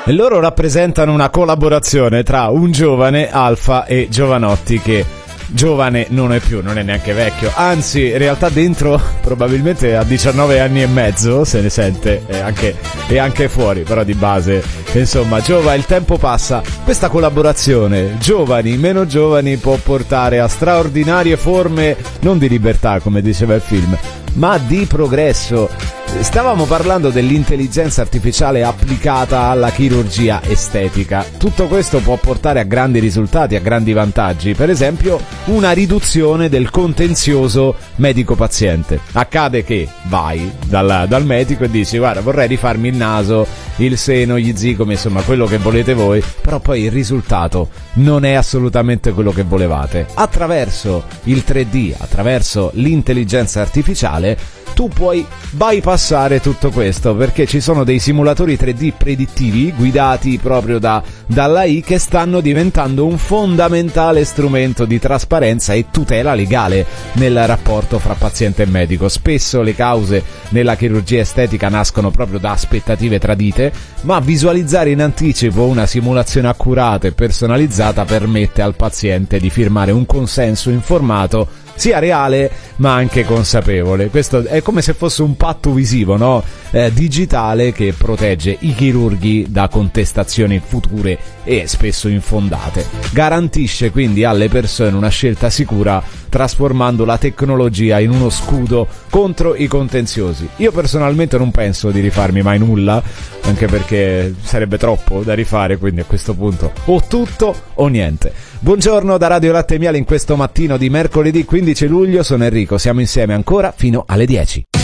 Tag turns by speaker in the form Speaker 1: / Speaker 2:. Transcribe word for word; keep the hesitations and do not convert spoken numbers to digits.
Speaker 1: E loro rappresentano una collaborazione tra un giovane, Alfa, e Jovanotti, che giovane non è più, non è neanche vecchio, anzi in realtà dentro probabilmente a diciannove anni e mezzo se ne sente, e anche, e anche fuori, però di base insomma Giova, il tempo passa. Questa collaborazione giovani, meno giovani può portare a straordinarie forme non di libertà come diceva il film, ma di progresso. Stavamo parlando dell'intelligenza artificiale applicata alla chirurgia estetica. Tutto questo può portare a grandi risultati, a grandi vantaggi, per esempio una riduzione del contenzioso medico-paziente. Accade che vai dal, dal medico e dici: guarda, vorrei rifarmi il naso, il seno, gli zigomi, insomma quello che volete voi, però poi il risultato non è assolutamente quello che volevate. Attraverso il tre D, attraverso l'intelligenza artificiale, tu puoi bypassare tutto questo, perché ci sono dei simulatori tre D predittivi guidati proprio da, dall'A I che stanno diventando un fondamentale strumento di trasparenza e tutela legale nel rapporto fra paziente e medico. Spesso le cause nella chirurgia estetica nascono proprio da aspettative tradite, ma visualizzare in anticipo una simulazione accurata e personalizzata permette al paziente di firmare un consenso informato, sia reale ma anche consapevole. Questo è come se fosse un patto visivo, no? Eh, digitale, che protegge i chirurghi da contestazioni future e spesso infondate. Garantisce quindi alle persone una scelta sicura, trasformando la tecnologia in uno scudo contro i contenziosi. Io personalmente non penso di rifarmi mai nulla, anche perché sarebbe troppo da rifare, quindi a questo punto o tutto o niente. Buongiorno da Radio Latte e Miele in questo mattino di mercoledì quindici luglio, sono Enrico, siamo insieme ancora fino alle dieci.